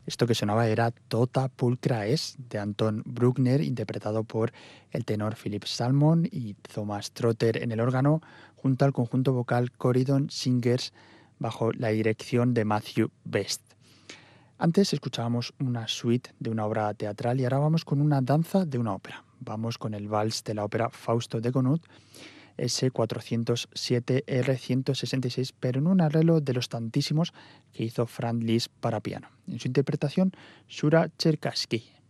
Esto que sonaba era Tota Pulcra Es, de Anton Bruckner, interpretado por el tenor Philip Salmon y Thomas Trotter en el órgano, junto al conjunto vocal Corydon Singers, bajo la dirección de Matthew Best. Antes escuchábamos una suite de una obra teatral y ahora vamos con una danza de una ópera. Vamos con el vals de la ópera Fausto de Gounod, S407 R166, pero en un arreglo de los tantísimos que hizo Franz Liszt para piano. En su interpretación, Shura Cherkassky.